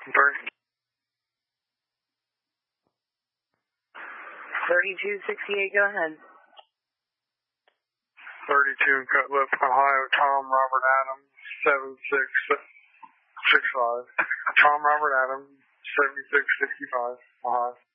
Bernie. 3268, go ahead. 32 Cutliff, Ohio, Tom Robert Adams, 7665. Tom Robert Adams, 7665, Ohio.